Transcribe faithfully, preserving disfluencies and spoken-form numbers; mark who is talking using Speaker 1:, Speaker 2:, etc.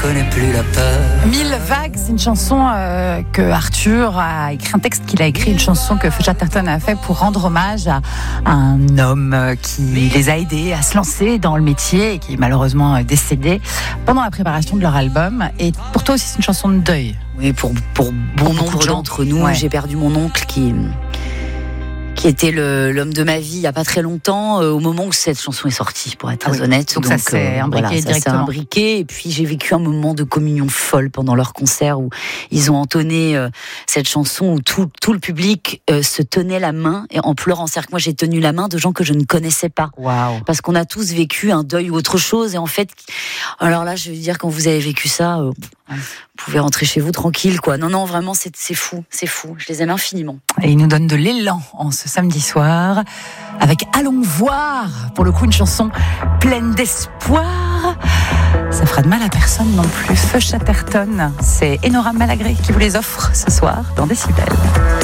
Speaker 1: connais plus la peur.
Speaker 2: Mille vagues, c'est une chanson euh, que Arthur a écrit, un texte qu'il a écrit, une chanson que Chatterton a fait pour rendre hommage à, à un homme euh, qui les a aidés à se lancer dans le métier et qui est malheureusement euh, décédé pendant la préparation de leur album. Et pour toi aussi, c'est une chanson de deuil.
Speaker 3: Oui, pour, pour bon nombre d'entre nous, ouais. J'ai perdu mon oncle qui... qui était le, l'homme de ma vie il n'y a pas très longtemps, euh, au moment où cette chanson est sortie, pour être très ah oui. honnête.
Speaker 2: Donc, donc ça s'est euh, imbriqué voilà, directement. Ça s'est
Speaker 3: imbriqué, et puis j'ai vécu un moment de communion folle pendant leur concert où ils ont entonné euh, cette chanson où tout, tout le public euh, se tenait la main et en pleurant. C'est-à-dire que moi j'ai tenu la main de gens que je ne connaissais pas.
Speaker 2: Wow.
Speaker 3: Parce qu'on a tous vécu un deuil ou autre chose, et en fait, alors là je veux dire, quand vous avez vécu ça, euh, vous pouvez rentrer chez vous tranquille, quoi. Non, non, vraiment, c'est, c'est fou, c'est fou. Je les aime infiniment.
Speaker 2: Et ils nous donnent de l'élan en ce samedi soir avec Allons voir, pour le coup, une chanson pleine d'espoir. Ça fera de mal à personne non plus. Feu Chatterton, c'est Enora Malagré qui vous les offre ce soir dans Décibel.